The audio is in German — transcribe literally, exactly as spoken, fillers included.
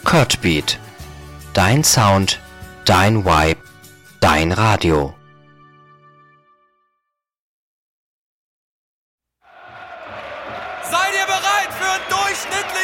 Kurtbeat. Dein Sound, dein Vibe, dein Radio. Seid ihr bereit für ein durchschnittliches